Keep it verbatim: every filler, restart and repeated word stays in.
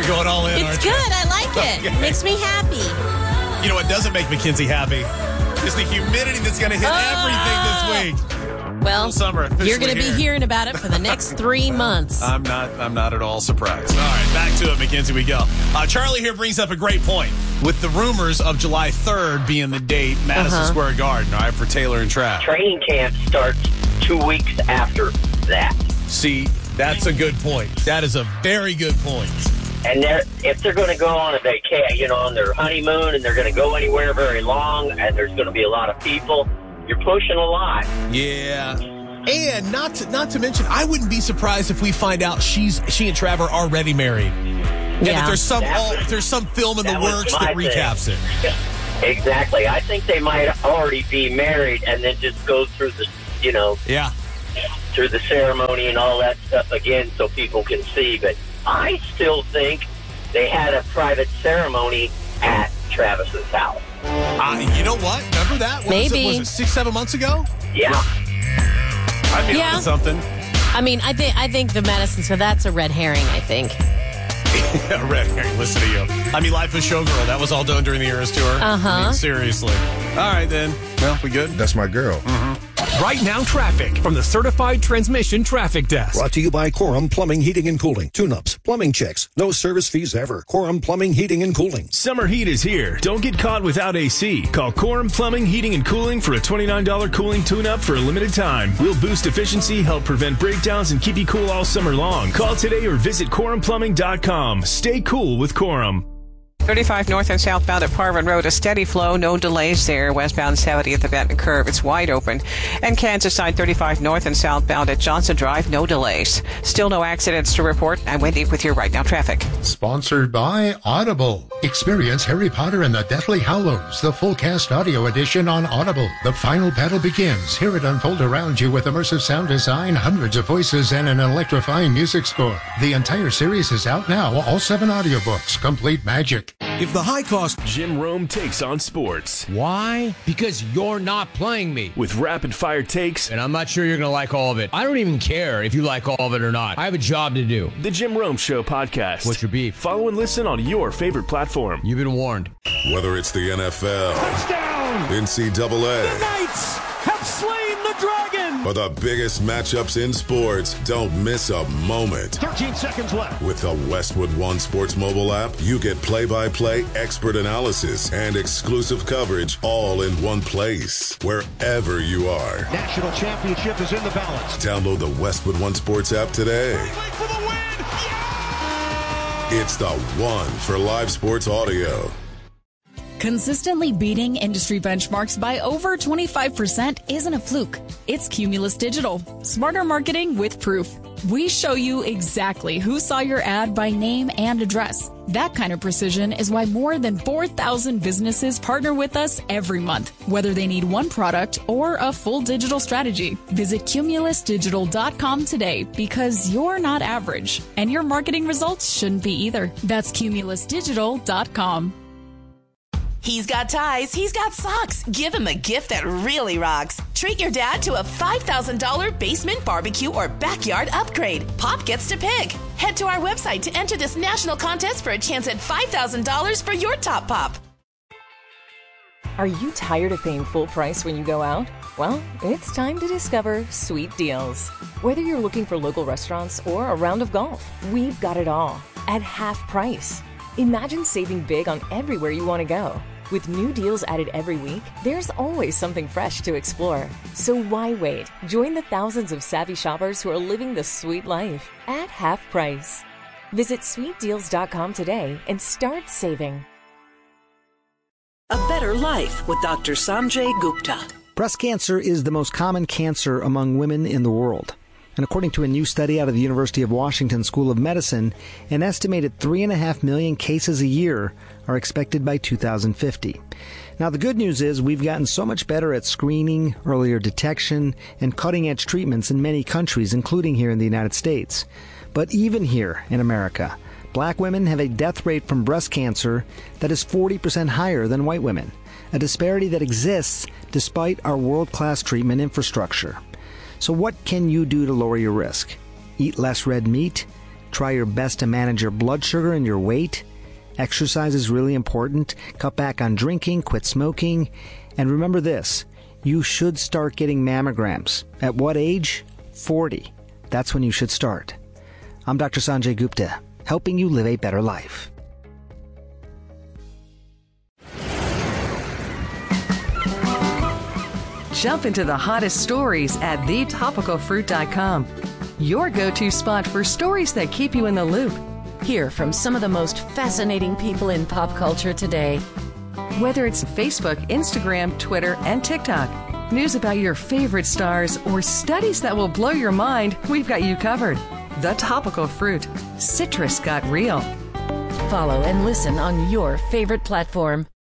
You're going all in, It's aren't good. you? I like it. Okay. It makes me happy. You know what doesn't make Mackenzie happy? Is the humidity that's going to hit Oh. everything this week. Well, Cool summer officially you're going to be here. hearing about it for the next three months. I'm not I'm not at all surprised. All right, back to it, Mackenzie, we go. Uh, Charlie here brings up a great point with the rumors of July third being the date, Madison Uh-huh. Square Garden, all right, for Taylor and Trav. Training camp starts two weeks after that. See, that's a good point. That is a very good point. And they're, if they're going to go on a vacation, you know, on their honeymoon, and they're going to go anywhere very long, and there's going to be a lot of people, you're pushing a lot. Yeah. And not to, not to mention, I wouldn't be surprised if we find out she's she and Trav are already married. And Yeah. if there's some That all, was- if there's some film in the that was works my that recaps thing. it. Exactly. I think they might already be married and then just go through the, you know, Yeah. through the ceremony and all that stuff again so people can see. But I still think they had a private ceremony at Travis's house. Uh, you know what? Remember that? What Was Maybe. it, was it six, seven months ago? Yeah. I'd be Yeah. onto something. I mean, I think I think the Madison, so that's a red herring, I think. Yeah, Red Herring, listen to you. I mean, Life of Showgirl, that was all done during the Eras Tour. Uh-huh. I mean, seriously. All right, then. Well, we good? That's my girl. Right now, traffic from the Certified Transmission Traffic Desk. Brought to you by Quorum Plumbing, Heating, and Cooling. Tune-ups, plumbing checks, no service fees ever. Quorum Plumbing, Heating, and Cooling. Summer heat is here. Don't get caught without A C. Call Quorum Plumbing, Heating, and Cooling for a twenty-nine dollars cooling tune-up for a limited time. We'll boost efficiency, help prevent breakdowns, and keep you cool all summer long. Call today or visit quorum plumbing dot com. Stay cool with Quorum. thirty-five north and southbound at Parvin Road, a steady flow, no delays there. Westbound seventy at the Benton Curve, it's wide open. And Kansas side thirty-five north and southbound at Johnson Drive, no delays. Still no accidents to report. I'm Wendy with your Right Now traffic. Sponsored by Audible. Experience Harry Potter and the Deathly Hallows, the full cast audio edition on Audible. The final battle begins. Hear it unfold around you with immersive sound design, hundreds of voices, and an electrifying music score. The entire series is out now. All seven audiobooks. Complete magic. If the high cost... Jim Rome takes on sports. Why? Because you're not playing me. With rapid-fire takes. And I'm not sure you're going to like all of it. I don't even care if you like all of it or not. I have a job to do. The Jim Rome Show podcast. What's your beef? Follow and listen on your favorite platform. You've been warned. Whether it's the N F L, touchdown, N C double A, the Knights have slain the dragon, or the biggest matchups in sports, don't miss a moment. thirteen seconds left. With the Westwood One Sports mobile app, you get play-by-play expert analysis and exclusive coverage all in one place, wherever you are. National championship is in the balance. Download the Westwood One Sports app today. For the win. Yeah! It's the one for live sports audio. Consistently beating industry benchmarks by over twenty-five percent isn't a fluke. It's Cumulus Digital. Smarter marketing with proof. We show you exactly who saw your ad by name and address. That kind of precision is why more than four thousand businesses partner with us every month, whether they need one product or a full digital strategy. Visit cumulus digital dot com today because you're not average, and your marketing results shouldn't be either. That's cumulus digital dot com. He's got ties, he's got socks. Give him a gift that really rocks. Treat your dad to a five thousand dollars basement barbecue or backyard upgrade. Pop gets to pick. Head to our website to enter this national contest for a chance at five thousand dollars for your top pop. Are you tired of paying full price when you go out? Well, it's time to discover Sweet Deals. Whether you're looking for local restaurants or a round of golf, we've got it all at half price. Imagine saving big on everywhere you want to go. With new deals added every week, there's always something fresh to explore. So why wait? Join the thousands of savvy shoppers who are living the sweet life at half price. Visit sweet deals dot com today and start saving. A Better Life with Doctor Sanjay Gupta. Breast cancer is the most common cancer among women in the world. And according to a new study out of the University of Washington School of Medicine, an estimated three and a half million cases a year are expected by two thousand fifty. Now, the good news is we've gotten so much better at screening, earlier detection, and cutting-edge treatments in many countries, including here in the United States. But even here in America, black women have a death rate from breast cancer that is forty percent higher than white women, a disparity that exists despite our world-class treatment infrastructure. So what can you do to lower your risk? Eat less red meat, Try your best to manage your blood sugar and your weight. Exercise is really important. Cut back on drinking, quit smoking. And remember this, you should start getting mammograms. At what age? forty. That's when you should start. I'm Doctor Sanjay Gupta, helping you live a better life. Jump into the hottest stories at the topical fruit dot com. Your go-to spot for stories that keep you in the loop. Hear from some of the most fascinating people in pop culture today. Whether it's Facebook, Instagram, Twitter, and TikTok, news about your favorite stars, or studies that will blow your mind, we've got you covered. The Topical Fruit. Citrus got real. Follow and listen on your favorite platform.